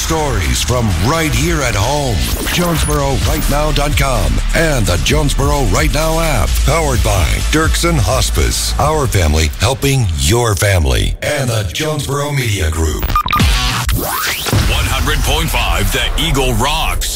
stories from right here at home. JonesboroRightNow.com and the Jonesboro Right Now app. Powered by Dirksen Hospice. Our family helping your family. And the Jonesboro Media Group. 100.5 The Eagle rocks.